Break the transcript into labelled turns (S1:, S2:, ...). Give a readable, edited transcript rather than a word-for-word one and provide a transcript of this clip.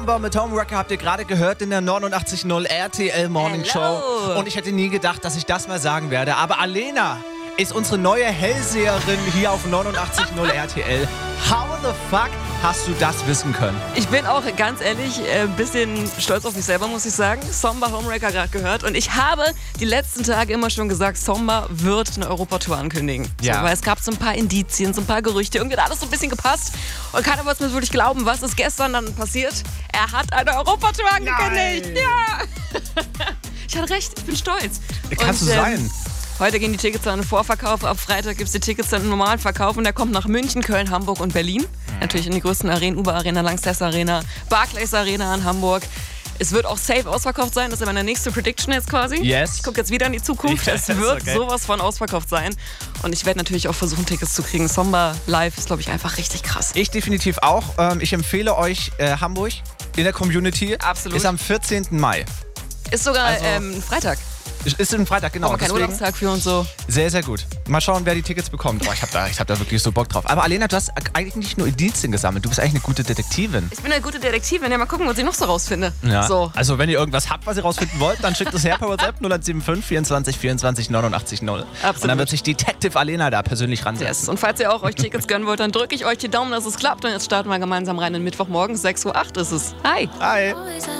S1: Mit Homewrecker habt ihr gerade gehört in der 89.0 RTL Morning Show. Und ich hätte nie gedacht, dass ich das mal sagen werde. Aber Alena ist unsere neue Hellseherin hier auf 89.0 RTL. How the fuck hast du das wissen können?
S2: Ich bin auch ganz ehrlich ein bisschen stolz auf mich selber, muss ich sagen. Somba Homewrecker gerade gehört. Und ich habe die letzten Tage immer schon gesagt, Somba wird eine Europatour ankündigen.
S1: Ja.
S2: So, weil es gab so ein paar Indizien, so ein paar Gerüchte. Irgendwie hat alles so ein bisschen gepasst. Und keiner wollte es mir wirklich glauben, was ist gestern dann passiert. Er hat eine Europatour angekündigt.
S1: Nein.
S2: Ja! Ich hatte recht, ich bin stolz.
S1: Kannst du sein.
S2: Heute gehen die Tickets dann in den Vorverkauf. Ab Freitag gibt es die Tickets dann im normalen Verkauf. Und der kommt nach München, Köln, Hamburg und Berlin. Natürlich in die größten Arenen. Uber Arena, Lanxess Arena, Barclays Arena in Hamburg. Es wird auch safe ausverkauft sein. Das ist meine nächste Prediction jetzt quasi.
S1: Yes.
S2: Ich gucke jetzt wieder in die Zukunft.
S1: Yes,
S2: Es wird
S1: okay.
S2: sowas von ausverkauft sein. Und ich werde natürlich auch versuchen, Tickets zu kriegen. Somba live ist, glaube ich, einfach richtig krass.
S1: Ich definitiv auch. Ich empfehle euch Hamburg in der Community.
S2: Absolut.
S1: Ist am 14. Mai.
S2: Ist sogar
S1: Also-
S2: Freitag.
S1: Ist ein Freitag, genau.
S2: Brauchen wir keinen
S1: Deswegen
S2: Urlaubstag für und so.
S1: sehr, sehr gut. Mal schauen, wer die Tickets bekommt. Boah, ich hab da wirklich so Bock drauf. Aber Alena, du hast eigentlich nicht nur Indizien gesammelt. Du bist eigentlich eine gute Detektivin.
S2: Ich bin eine gute Detektivin. Ja, mal gucken, was ich noch so rausfinde.
S1: Ja.
S2: So.
S1: Also wenn ihr irgendwas habt, was ihr rausfinden wollt, dann schickt es her per WhatsApp 0175 24 24 89 0.
S2: Absolut.
S1: Und dann wird sich Detective Alena da persönlich ransetzen.
S2: Yes. Und falls ihr auch euch Tickets gönnen wollt, dann drücke ich euch die Daumen, dass es klappt. Und jetzt starten wir gemeinsam rein in Mittwochmorgen, 6:08 Uhr ist es. Hi!
S1: Hi.
S3: Always